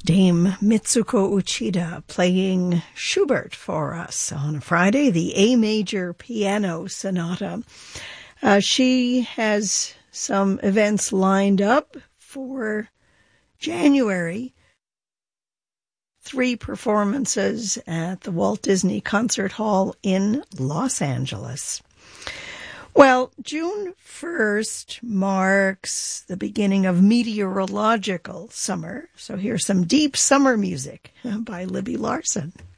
Dame Mitsuko Uchida playing Schubert for us on Friday, the A Major Piano Sonata. She has some events lined up for January. 3 performances at the Walt Disney Concert Hall in Los Angeles. Well, June 1st marks the beginning of meteorological summer. So here's some deep summer music by Libby Larsen.